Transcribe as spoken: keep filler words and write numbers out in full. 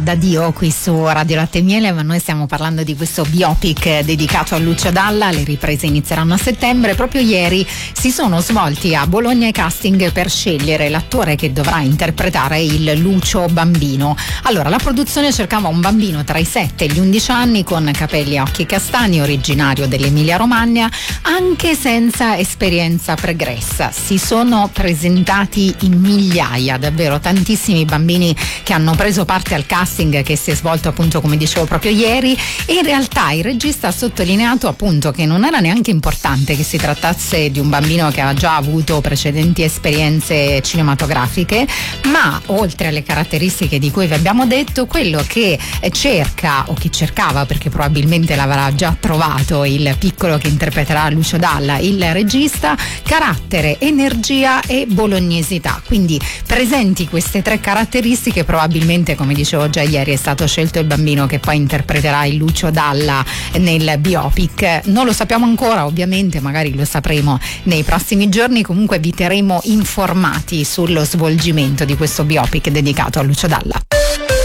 d'addio qui su Radio Latte e Miele, ma noi stiamo parlando di questo biopic dedicato a Lucio Dalla. Le riprese inizieranno a settembre. Proprio ieri si sono svolti a Bologna i casting per scegliere l'attore che dovrà interpretare il Lucio bambino. Allora, la produzione cercava un bambino tra i sette e gli undici anni con capelli e occhi castani, originario dell'Emilia Romagna, anche senza esperienza pregressa. Si sono presentati in migliaia, davvero tantissimi bambini che hanno preso parte al casting che si è svolto appunto, come dicevo, proprio ieri, e in realtà il regista ha sottolineato appunto che non era neanche importante che si trattasse di un bambino che ha già avuto precedenti esperienze cinematografiche, ma oltre alle caratteristiche di cui vi abbiamo detto, quello che cerca o che cercava, perché probabilmente l'avrà già trovato il piccolo che interpreterà Lucio Dalla, il regista, carattere, energia e bolognesità. Quindi presenti queste tre caratteristiche, probabilmente, come dicevo già ieri, è stato scelto il bambino che poi interpreterà il Lucio Dalla nel biopic. Non lo sappiamo ancora, ovviamente, magari lo sapremo nei prossimi giorni. Comunque vi terremo informati sullo svolgimento di questo biopic dedicato a Lucio Dalla.